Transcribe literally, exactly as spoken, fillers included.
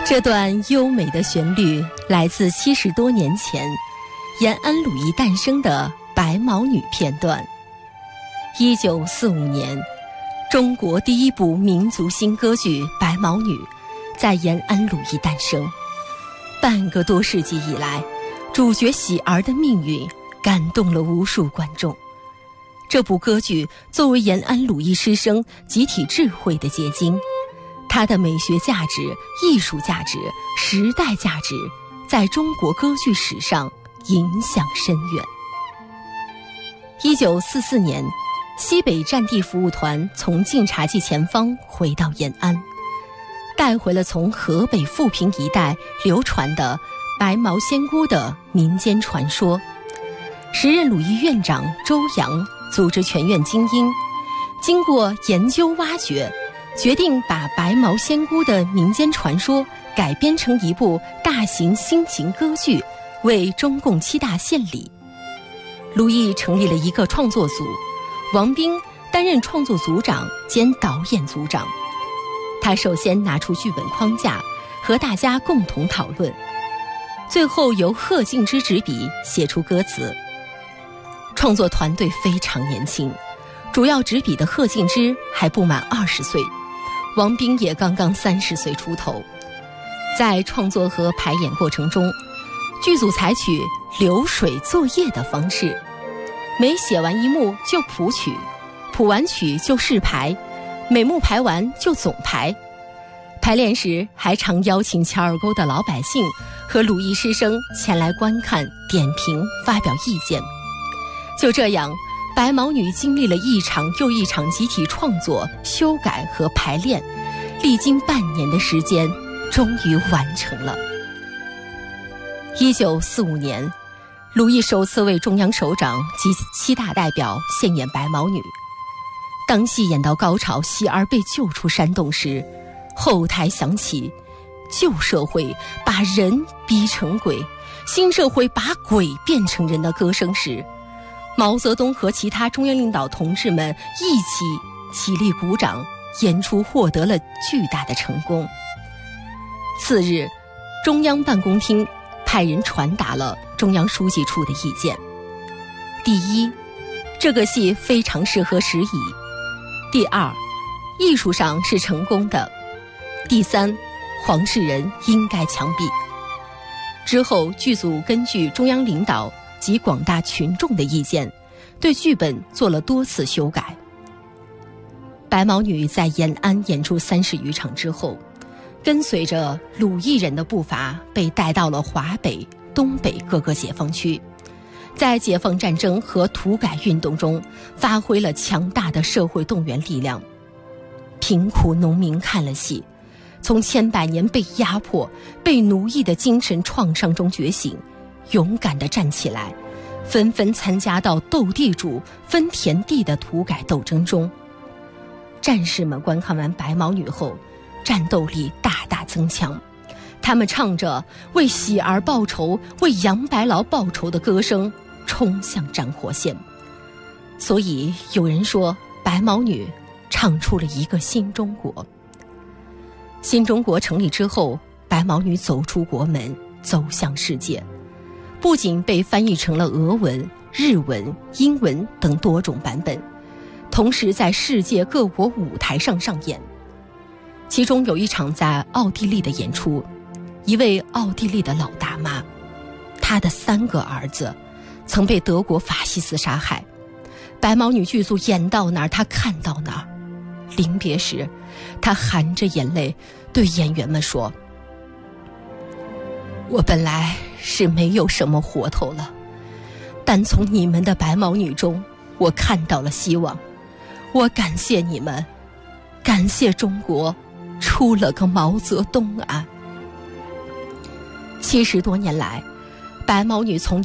这段优美的旋律来自七十多年前延安鲁艺诞生的白毛女片段。一九四五年，中国第一部民族新歌剧《白毛女》在延安鲁艺诞生。半个多世纪以来，主角喜儿的命运感动了无数观众。这部歌剧作为延安鲁艺师生集体智慧的结晶，它的美学价值、艺术价值、时代价值在中国歌剧史上影响深远。一九四四年，西北战地服务团从晋察冀前方回到延安，带回了从河北富平一带流传的白毛仙姑的民间传说。时任鲁艺院长周扬组织全院精英，经过研究挖掘，决定把白毛仙姑的民间传说改编成一部大型新型歌剧，为中共七大献礼。鲁艺成立了一个创作组，王斌担任创作组长兼导演组长。他首先拿出剧本框架，和大家共同讨论，最后由贺敬之执笔写出歌词。创作团队非常年轻，主要执笔的贺敬之还不满二十岁，王斌也刚刚三十岁出头。在创作和排演过程中，剧组采取流水作业的方式，每写完一幕就谱曲，谱完曲就试排，每幕排完就总排。排练时还常邀请乔尔沟的老百姓和鲁艺师生前来观看、点评、发表意见。就这样，白毛女经历了一场又一场集体创作、修改和排练，历经半年的时间，终于完成了。一九四五年，鲁艺首次为中央首长及七大代表献演白毛女。当戏演到高潮，喜儿被救出山洞时，后台响起旧社会把人逼成鬼，新社会把鬼变成人的歌声时，毛泽东和其他中央领导同志们一起起立鼓掌，演出获得了巨大的成功。次日，中央办公厅派人传达了中央书记处的意见：第一，这个戏非常适合时宜；第二，艺术上是成功的；第三，黄世仁应该枪毙。之后，剧组根据中央领导及广大群众的意见，对剧本做了多次修改。白毛女在延安演出三十余场之后，跟随着鲁艺人的步伐被带到了华北、东北各个解放区，在解放战争和土改运动中发挥了强大的社会动员力量。贫苦农民看了戏，从千百年被压迫、被奴役的精神创伤中觉醒，勇敢地站起来，纷纷参加到斗地主、分田地的土改斗争中。战士们观看完白毛女后，战斗力大大增强，他们唱着为喜儿报仇、为杨白劳报仇的歌声，冲向战火线。所以有人说，白毛女唱出了一个新中国。新中国成立之后，白毛女走出国门，走向世界，不仅被翻译成了俄文、日文、英文等多种版本，同时在世界各国舞台上上演。其中有一场在奥地利的演出，一位奥地利的老大妈，她的三个儿子曾被德国法西斯杀害。白毛女剧组演到哪儿，她看到哪儿。临别时，她含着眼泪对演员们说：我本来是没有什么活头了，但从你们的白毛女中，我看到了希望。我感谢你们，感谢中国出了个毛泽东啊！七十多年来，白毛女从